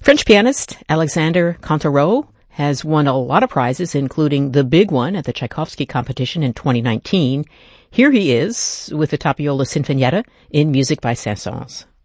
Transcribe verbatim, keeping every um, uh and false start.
French pianist Alexandre Cantereau has won a lot of prizes, including the big one at the Tchaikovsky competition in twenty nineteen. Here he is with the Tapiola Sinfonietta in music by Saint-Saëns.